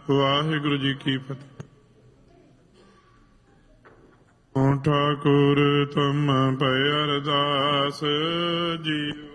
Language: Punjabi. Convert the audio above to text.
ਵਾਹਿਗੁਰੂ ਜੀ ਕੀ ਫਤਿਹ। ਓ ਠਾਕੁਰ ਤੁਮ ਪੈ ਅਰਦਾਸ ਜੀਓ।